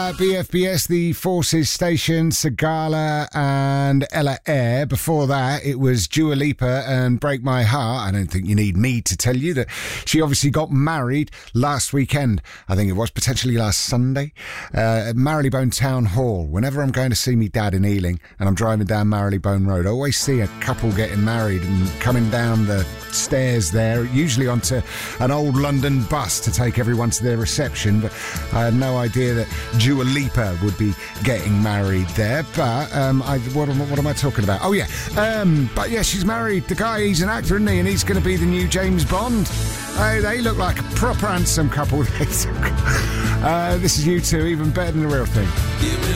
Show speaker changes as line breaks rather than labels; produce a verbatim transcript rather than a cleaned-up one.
Uh, B F B S, the Forces Station, Sigala and Ella Eyre. Before that, it was Dua Lipa and Break My Heart. I don't think you need me to tell you that she obviously got married last weekend. I think it was potentially last Sunday uh, at Marylebone Town Hall. Whenever I'm going to see me dad in Ealing and I'm driving down Marylebone Road, I always see a couple getting married and coming down the stairs there, usually onto an old London bus to take everyone to their reception. But I had no idea that Dua Lipa would be getting married there. But um, I, what, am, what am I talking about? Oh yeah, um, but yeah, she's married. The guy, he's an actor, isn't he? And he's going to be the new James Bond. Oh, they look like a proper handsome couple. uh, this is U two, even better than the real thing.